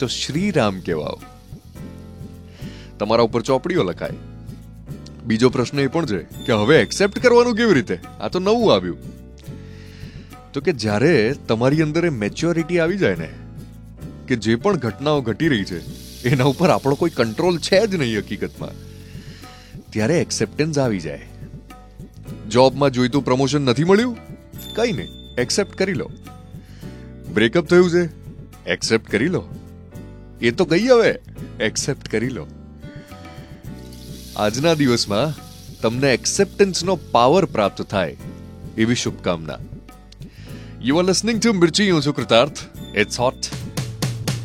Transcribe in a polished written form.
તો શ્રીરામ કહેવાઓ. તમારા ઉપર ચોપડીઓ લખાય. બીજો પ્રશ્ન એ પણ છે કે હવે એક્સેપ્ટ કરવાનું કેવી રીતે? આ તો નવું આવ્યું. તો કે જ્યારે તમારી અંદર એ મેચ્યોરિટી આવી જાય ને કે જે પણ ઘટનાઓ ઘટી રહી છે એના ઉપર આપણો કોઈ કંટ્રોલ છે જ નહીં હકીકતમાં, ત્યારે એક્સેપ્ટન્સ આવી જાય. જોબમાં જોઈતું પ્રમોશન નથી મળ્યું, કઈ નહીં, એક્સેપ્ટ કરી લો. બ્રેકઅપ થયું છે, એક્સેપ્ટ કરી લો. એ તો ગઈ, હવે એક્સેપ્ટ કરી લો. આજના દિવસમાં તમને એક્સેપ્ટન્સનો પાવર પ્રાપ્ત થાય એવી શુભકામના. You are listening to Mirchi. હું છું કૃતાર્થ. It's hot.